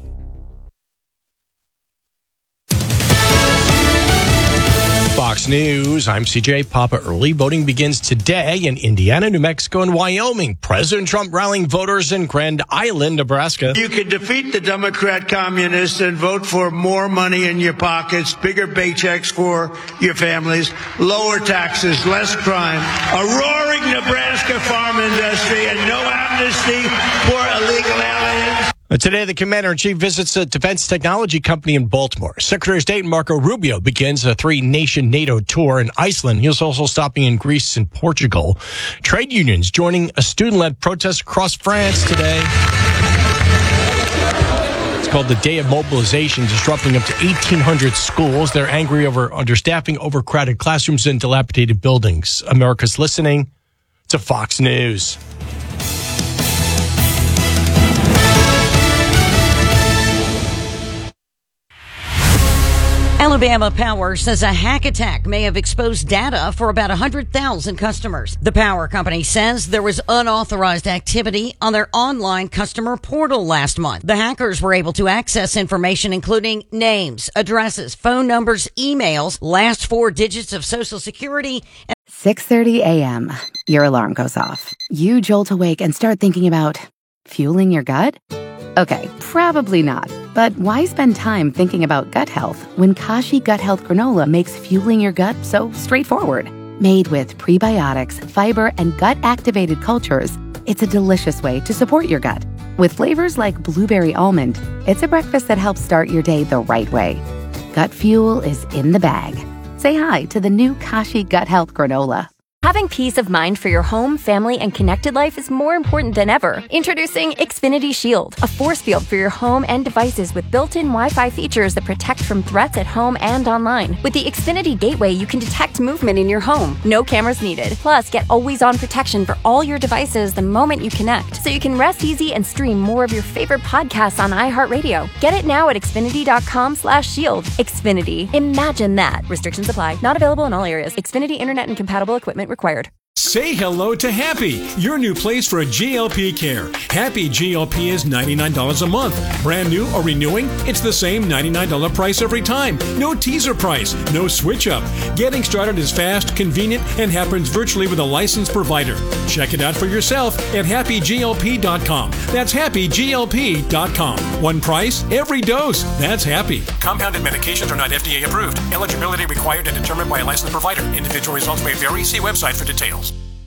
Fox News, I'm C J Papa. Early voting begins today in Indiana, New Mexico, and Wyoming. President Trump rallying voters in Grand Island, Nebraska. You can defeat the Democrat communists and vote for more money in your pockets, bigger paychecks for your families, lower taxes, less crime, a roaring Nebraska farm industry, and no amnesty for illegal aliens. Today, the commander-in-chief visits a defense technology company in Baltimore. Secretary of State Marco Rubio begins a three-nation NATO tour in Iceland. He's also stopping in Greece and Portugal. Trade unions joining a student-led protest across France today. It's called the Day of Mobilization, disrupting up to eighteen hundred schools. They're angry over understaffing, overcrowded classrooms, and dilapidated buildings. America's listening to Fox News. Alabama Power says a hack attack may have exposed data for about one hundred thousand customers. The power company says there was unauthorized activity on their online customer portal last month. The hackers were able to access information including names, addresses, phone numbers, emails, last four digits of Social Security. And six thirty a.m. Your alarm goes off. You jolt awake and start thinking about fueling your gut? Okay, probably not. But why spend time thinking about gut health when Kashi Gut Health Granola makes fueling your gut so straightforward? Made with prebiotics, fiber, and gut-activated cultures, it's a delicious way to support your gut. With flavors like blueberry almond, it's a breakfast that helps start your day the right way. Gut fuel is in the bag. Say hi to the new Kashi Gut Health Granola. Having peace of mind for your home, family, and connected life is more important than ever. Introducing Xfinity Shield, a force field for your home and devices with built-in Wi-Fi features that protect from threats at home and online. With the Xfinity Gateway, you can detect movement in your home. No cameras needed. Plus, get always-on protection for all your devices the moment you connect, so you can rest easy and stream more of your favorite podcasts on iHeartRadio. Get it now at Xfinity.com slash shield. Xfinity. Imagine that. Restrictions apply. Not available in all areas. Xfinity Internet and compatible equipment required. Say hello to Happy, your new place for G L P care. Happy G L P is ninety-nine dollars a month. Brand new or renewing, it's the same ninety-nine dollars price every time. No teaser price, no switch up. Getting started is fast, convenient, and happens virtually with a licensed provider. Check it out for yourself at happy G L P dot com. That's happy G L P dot com. One price, every dose. That's Happy. Compounded medications are not F D A approved. Eligibility required and determined by a licensed provider. Individual results may vary. See website for details.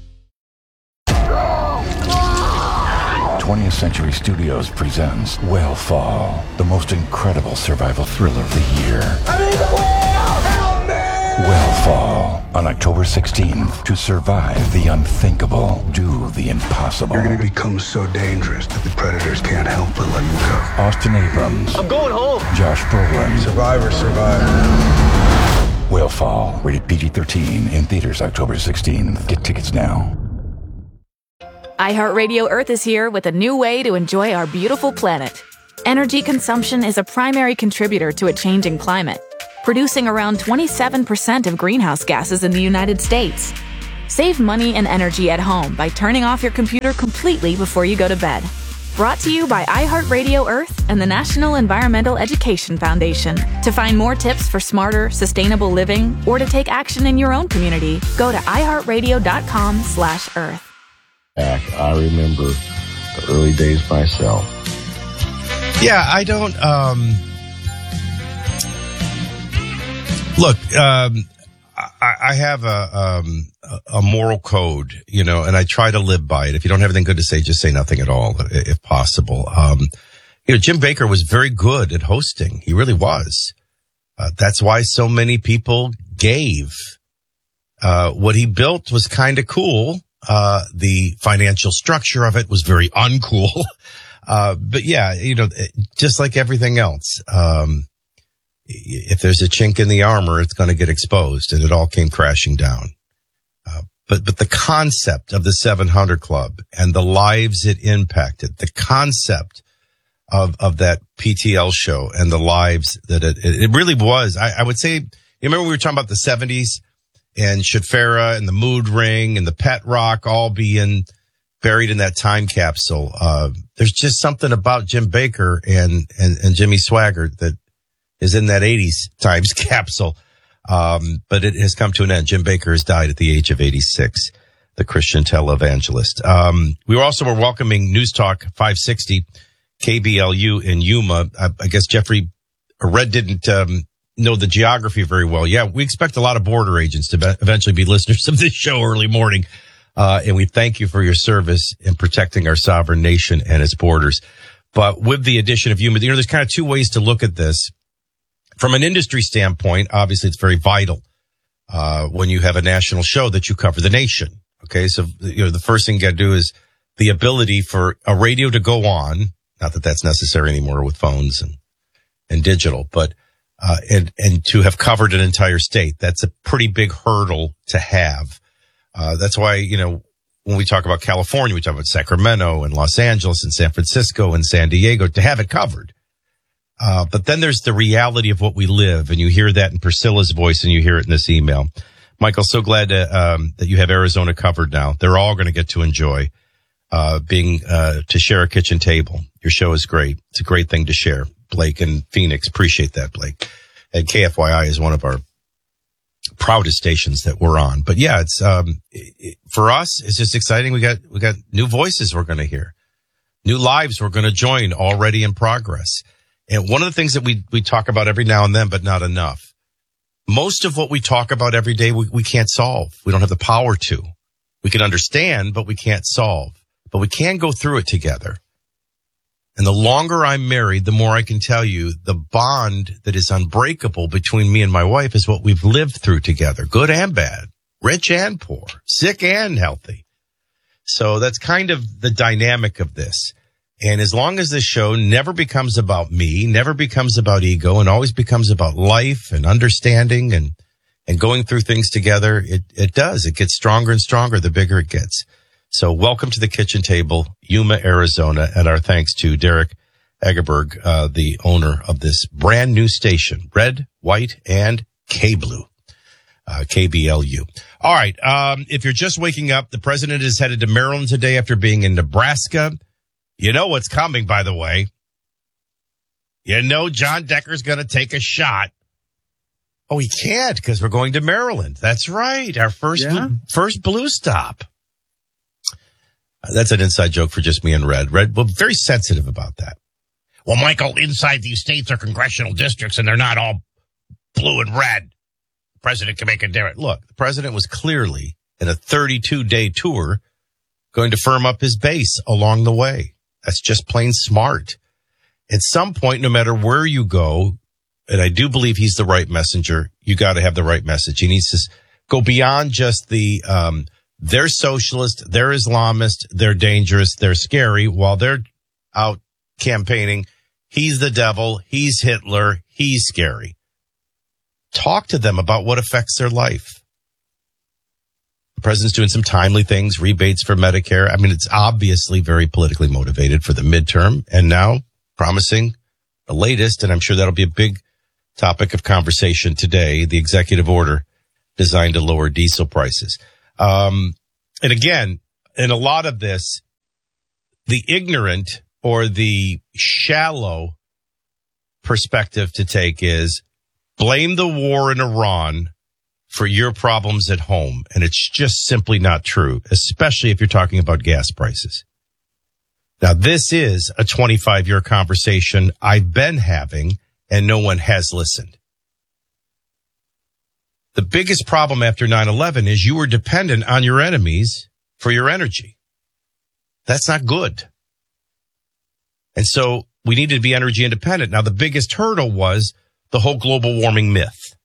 twentieth Century Studios presents Whale-Fall, the most incredible survival thriller of the year. I need the whale! Help me! Whale-Fall, on October sixteenth. To survive the unthinkable, do the impossible. You're going to become so dangerous that the predators can't help but let you go. Austin Abrams. I'm going home. Josh Brolin. Survivor, survivor. Whale-Fall, rated P G thirteen, in theaters October sixteenth. Get tickets now. iHeartRadio Earth is here with a new way to enjoy our beautiful planet. Energy consumption is a primary contributor to a changing climate, producing around twenty-seven percent of greenhouse gases in the United States. Save money and energy at home by turning off your computer completely before you go to bed. Brought to you by iHeartRadio Earth and the National Environmental Education Foundation. To find more tips for smarter, sustainable living, or to take action in your own community, go to iHeartRadio.com slash Earth. Back, I remember the early days myself. Yeah, I don't, um, look, um, I, I have a, um, a moral code, you know, and I try to live by it. If you don't have anything good to say, just say nothing at all, if possible. Um, you know, Jim Bakker was very good at hosting. He really was. Uh, that's why so many people gave. Uh, what he built was kind of cool. Uh, the financial structure of it was very uncool. Uh, but yeah, you know, just like everything else, um, if there's a chink in the armor, it's going to get exposed, and it all came crashing down. Uh, but, but the concept of the seven hundred Club and the lives it impacted, the concept of, of that P T L show and the lives that it, it really was, I, I would say, you remember we were talking about the seventies? And Shafara and the Mood Ring and the Pet Rock all being buried in that time capsule. Uh, there's just something about Jim Bakker and, and, and Jimmy Swaggart that is in that eighties times capsule. Um, but it has come to an end. Jim Bakker has died at the age of eighty-six, the Christian televangelist. Um, we also were welcoming News Talk five sixty, K B L U in Yuma. I, I guess Jeffrey Red didn't, um, know the geography very well. Yeah, we expect a lot of border agents to be- eventually be listeners of this show early morning. Uh, and we thank you for your service in protecting our sovereign nation and its borders. But with the addition of Yuma, you know, there's kind of two ways to look at this. From an industry standpoint, obviously it's very vital, uh, when you have a national show that you cover the nation. Okay. So, you know, the first thing you got to do is the ability for a radio to go on. Not that that's necessary anymore with phones and, and digital, but Uh, and, and to have covered an entire state. That's a pretty big hurdle to have. Uh, that's why, you know, when we talk about California, we talk about Sacramento and Los Angeles and San Francisco and San Diego to have it covered. Uh, but then there's the reality of what we live, and you hear that in Priscilla's voice, and you hear it in this email. Michael, so glad to, um, that you have Arizona covered now. They're all going to get to enjoy uh being uh to share a kitchen table. Your show is great. It's a great thing to share. Blake and Phoenix, appreciate that, Blake. And K F Y I is one of our proudest stations that we're on. But yeah, it's um it, it, for us, it's just exciting. We got we got new voices we're going to hear, new lives we're going to join, already in progress. And one of the things that we we talk about every now and then, but not enough. Most of what we talk about every day, we, we can't solve. We don't have the power to. We can understand, but we can't solve. But we can go through it together. And the longer I'm married, the more I can tell you the bond that is unbreakable between me and my wife is what we've lived through together, good and bad, rich and poor, sick and healthy. So that's kind of the dynamic of this. And as long as this show never becomes about me, never becomes about ego, and always becomes about life and understanding and, and going through things together, it, it does. It gets stronger and stronger the bigger it gets. So welcome to the kitchen table, Yuma, Arizona, and our thanks to Derek Egerberg, uh, the owner of this brand new station, Red, White, and K-Blue, uh, K B L U. All right. Um, if you're just waking up, the president is headed to Maryland today after being in Nebraska. You know what's coming, by the way. You know John Decker's going to take a shot. Oh, he can't because we're going to Maryland. That's right. Our first, Yeah. first blue stop. That's an inside joke for just me and Red. Red, well, very sensitive about that. Well, Michael, inside these states are congressional districts, and they're not all blue and red. The president can make a difference. Look, the president was clearly in a thirty-two day tour going to firm up his base along the way. That's just plain smart. At some point, no matter where you go, and I do believe he's the right messenger, you got to have the right message. He needs to go beyond just the, um, they're socialist, they're Islamist, they're dangerous, they're scary, while they're out campaigning. He's the devil, he's Hitler, he's scary. Talk to them about what affects their life. The president's doing some timely things, rebates for Medicare. I mean, it's obviously very politically motivated for the midterm, and now promising the latest, and I'm sure that'll be a big topic of conversation today, the executive order designed to lower diesel prices. Um, and again, in a lot of this, the ignorant or the shallow perspective to take is blame the war in Iran for your problems at home. And it's just simply not true, especially if you're talking about gas prices. Now, this is a twenty-five year conversation I've been having, and no one has listened. The biggest problem after nine eleven is you were dependent on your enemies for your energy. That's not good. And so we needed to be energy independent. Now, the biggest hurdle was the whole global warming myth,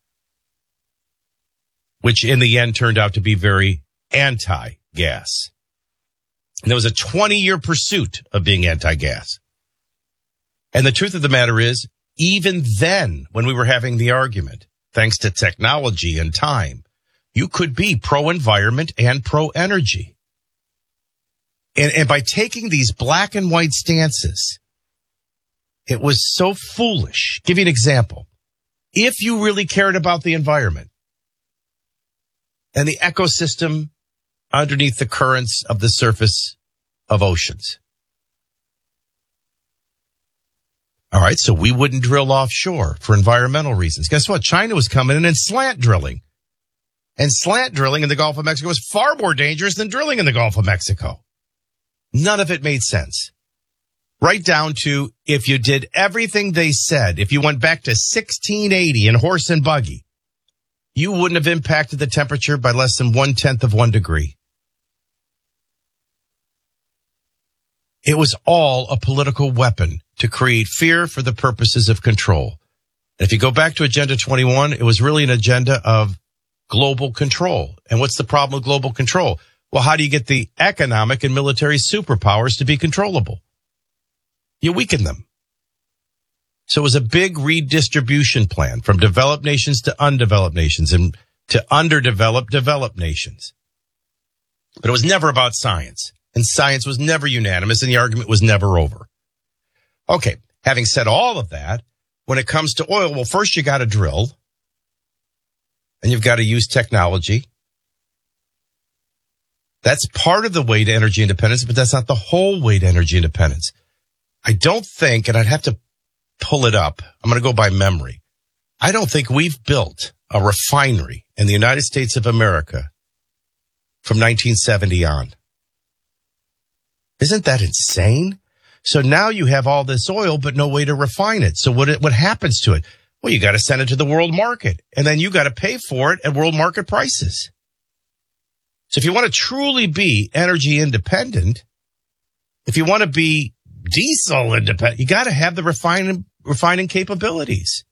which in the end turned out to be very anti-gas. And there was a twenty year pursuit of being anti-gas. And the truth of the matter is, even then, when we were having the argument, thanks to technology and time, you could be pro-environment and pro-energy. And, and by taking these black and white stances, it was so foolish. Give you an example. If you really cared about the environment and the ecosystem underneath the currents of the surface of oceans, all right, so we wouldn't drill offshore for environmental reasons. Guess what? China was coming in and slant drilling. And slant drilling in the Gulf of Mexico was far more dangerous than drilling in the Gulf of Mexico. None of it made sense. Right down to if you did everything they said, if you went back to sixteen eighty in horse and buggy, you wouldn't have impacted the temperature by less than one-tenth of one degree. It was all a political weapon to create fear for the purposes of control. And if you go back to Agenda twenty-one, it was really an agenda of global control. And what's the problem with global control? Well, how do you get the economic and military superpowers to be controllable? You weaken them. So it was a big redistribution plan from developed nations to undeveloped nations and to underdeveloped, developed nations. But it was never about science. And science was never unanimous, and the argument was never over. Okay, having said all of that, when it comes to oil, well, first you got to drill and you've got to use technology. That's part of the way to energy independence, but that's not the whole way to energy independence. I don't think, and I'd have to pull it up. I'm going to go by memory. I don't think we've built a refinery in the United States of America from nineteen seventy on. Isn't that insane? So now you have all this oil, but no way to refine it. So what, it, what happens to it? Well, you got to send it to the world market, and then you got to pay for it at world market prices. So if you want to truly be energy independent, if you want to be diesel independent, you got to have the refining, refining capabilities.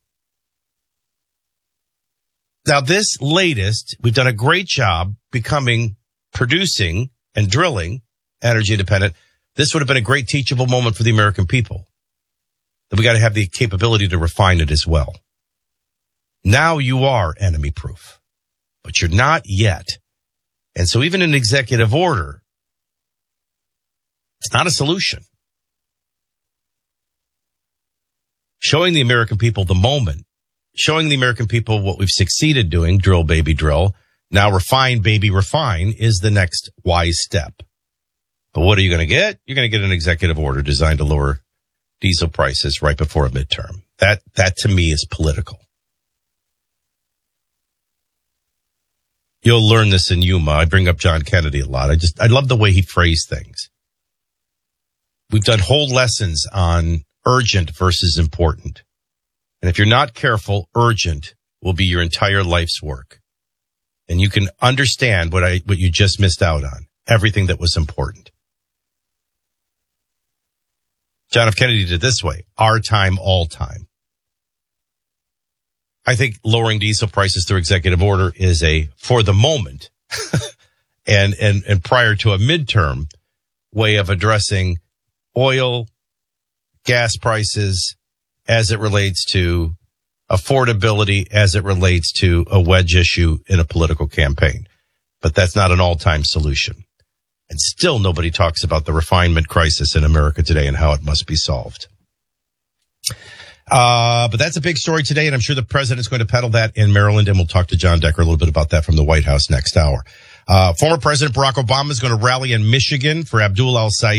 Now, this latest, we've done a great job becoming, producing and drilling energy independent. This would have been a great teachable moment for the American people. That we got to have the capability to refine it as well. Now you are enemy proof, but you're not yet. And so even an executive order, it's not a solution. Showing the American people the moment, showing the American people what we've succeeded doing, drill, baby, drill, now refine, baby, refine, is the next wise step. But what are you going to get? You're going to get an executive order designed to lower diesel prices right before a midterm. That, that to me is political. You'll learn this in Yuma. I bring up John Kennedy a lot. I just, I love the way he phrased things. We've done whole lessons on urgent versus important. And if you're not careful, urgent will be your entire life's work. And you can understand what I, what you just missed out on. Everything that was important. John F. Kennedy did it this way. Our time, all time. I think lowering diesel prices through executive order is a, for the moment, and, and, and prior to a midterm way of addressing oil, gas prices as it relates to affordability, as it relates to a wedge issue in a political campaign. But that's not an all-time solution. And still nobody talks about the refinement crisis in America today and how it must be solved. Uh, but that's a big story today, and I'm sure the president is going to peddle that in Maryland, and we'll talk to John Decker a little bit about that from the White House next hour. Uh, former President Barack Obama is going to rally in Michigan for Abdul al-Sayed.